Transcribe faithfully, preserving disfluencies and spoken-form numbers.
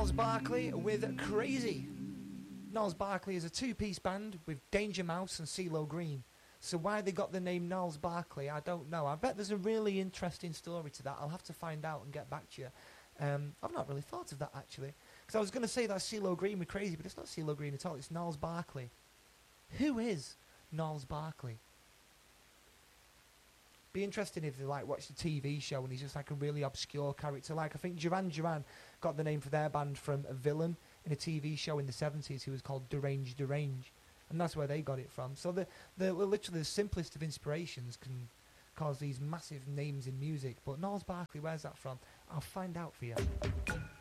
Gnarls Barkley with Crazy. Gnarls Barkley is a two-piece band with Danger Mouse and CeeLo Green. So why they got the name Gnarls Barkley, I don't know. I bet there's a really interesting story to that. I'll have to find out and get back to you. Um, I've not really thought of that, actually. Because I was going to say that's CeeLo Green with Crazy, but it's not CeeLo Green at all. It's Gnarls Barkley. Who is Gnarls Barkley? Be interesting if they like watch the T V show and he's just like a really obscure character. Like I think Duran Duran got the name for their band from a villain in a T V show in the seventies who was called Derange Derange, and that's where they got it from. So the the literally the simplest of inspirations can cause these massive names in music. But Gnarls Barkley, where's that from? I'll find out for you.